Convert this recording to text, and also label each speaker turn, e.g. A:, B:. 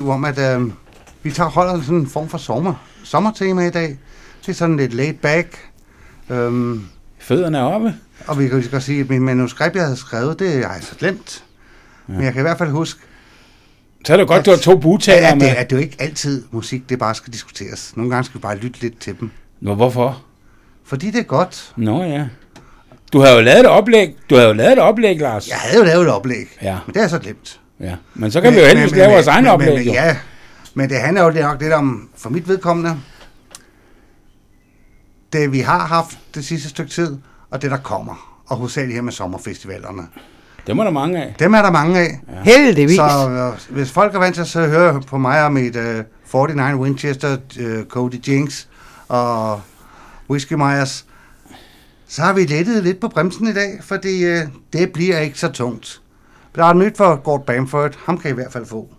A: initiativ om, at vi holder sådan en form for sommertema i dag. Det er sådan lidt laid back.
B: Fødderne er oppe.
A: Og vi kan jo sige, at min manuskript, jeg havde skrevet, det har jeg så glemt. Ja. Men jeg kan i hvert fald huske...
B: Så er det godt, du har 2 bugtaler med.
A: At det jo ikke altid musik, det bare skal diskuteres. Nogle gange skal vi bare lytte lidt til dem.
B: Nå, hvorfor?
A: Fordi det er godt.
B: Nå ja. Du har jo lavet et oplæg. Lars.
A: Jeg havde jo lavet et oplæg,
B: ja.
A: Men det er så glemt.
B: Ja, men så kan vi jo heldigvis lave vores egen oplæg.
A: Ja, men det handler jo nok lidt om, for mit vedkommende, det vi har haft det sidste stykke tid, og det der kommer. Og hovedsageligt her med sommerfestivalerne.
B: Dem er der mange af.
A: Dem er der mange af.
C: Ja. Heldigvis.
A: Så hvis folk er vant til at høre på mig og mit 49 Winchester, Cody Jinks og Whiskey Myers, så har vi lettet lidt på bremsen i dag, fordi det bliver ikke så tungt. Der er nyt for Gord Bamford. Ham kan I hvert fald få.